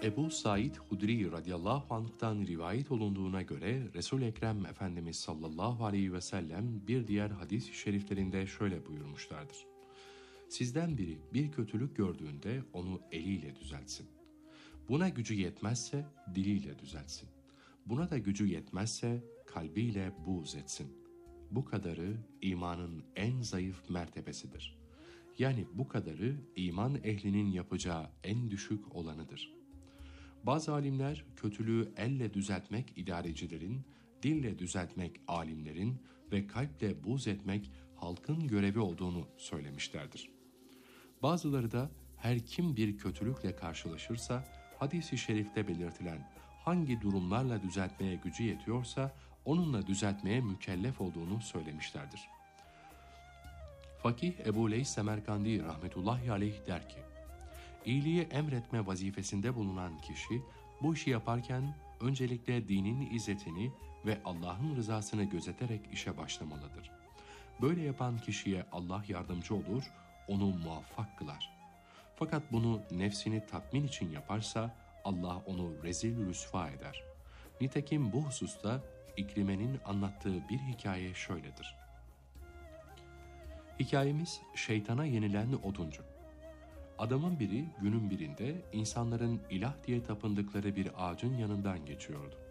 Ebu Said Hudri radıyallahu anh'tan rivayet olunduğuna göre Resul-i Ekrem Efendimiz sallallahu aleyhi ve sellem bir diğer hadis-i şeriflerinde şöyle buyurmuşlardır. Sizden biri bir kötülük gördüğünde onu eliyle düzeltsin. Buna gücü yetmezse diliyle düzeltsin. Buna da gücü yetmezse kalbiyle buğz etsin. Bu kadarı imanın en zayıf mertebesidir. Yani bu kadarı iman ehlinin yapacağı en düşük olanıdır. Bazı alimler kötülüğü elle düzeltmek idarecilerin, dille düzeltmek alimlerin ve kalple buğz etmek halkın görevi olduğunu söylemişlerdir. Bazıları da her kim bir kötülükle karşılaşırsa hadis-i şerifte belirtilen hangi durumlarla düzeltmeye gücü yetiyorsa onunla düzeltmeye mükellef olduğunu söylemişlerdir. Fakih Ebu Leys Semerkandi rahmetullahi aleyh der ki, İyiliği emretme vazifesinde bulunan kişi bu işi yaparken öncelikle dinin izzetini ve Allah'ın rızasını gözeterek işe başlamalıdır. Böyle yapan kişiye Allah yardımcı olur, onu muvaffak kılar. Fakat bunu nefsini tatmin için yaparsa Allah onu rezil rüsva eder. Nitekim bu hususta İkrime'nin anlattığı bir hikaye şöyledir. Hikayemiz şeytana yenilen oduncu. Adamın biri günün birinde insanların ilah diye tapındıkları bir ağacın yanından geçiyordu.